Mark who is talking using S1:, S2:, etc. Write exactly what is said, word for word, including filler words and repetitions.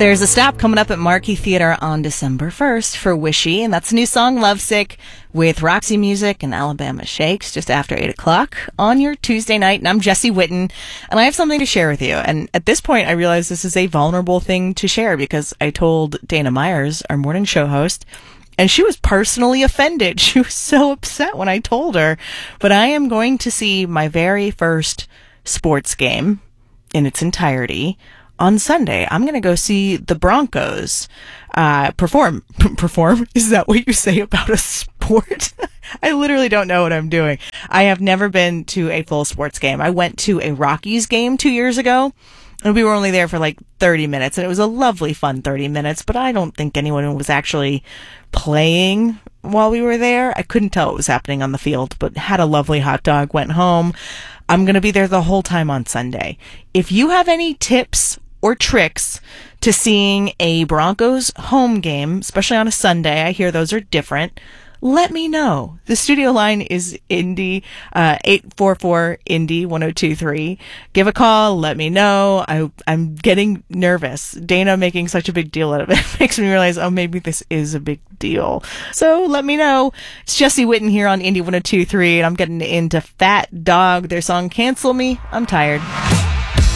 S1: There's a stop coming up at Marquee Theater on December first for Wishy, and that's a new song, Lovesick, with Roxy Music and Alabama Shakes just after eight o'clock on your Tuesday night. And I'm Jessie Witten, and I have something to share with you. And at this point, I realize this is a vulnerable thing to share because I told Dana Myers, our morning show host, and she was personally offended. She was so upset when I told her. But I am going to see my very first sports game in its entirety on Sunday. I'm going to go see the Broncos uh, perform. Perform? Is that what you say about a sport? I literally don't know what I'm doing. I have never been to a full sports game. I went to a Rockies game two years ago, and we were only there for like thirty minutes, and it was a lovely, fun thirty minutes, but I don't think anyone was actually playing while we were there. I couldn't tell what was happening on the field, but had a lovely hot dog, went home. I'm going to be there the whole time on Sunday. If you have any tips or tricks to seeing a Broncos home game, especially on a Sunday, I hear those are different, let me know. The studio line is Indy, uh, eight four four Indy one oh two three. Give a call, let me know. I, I'm getting nervous. Dana making such a big deal out of it makes me realize, oh, maybe this is a big deal. So let me know. It's Jessie Witten here on Indy one oh two three, and I'm getting into Fat Dog, their song Cancel Me, I'm Tired.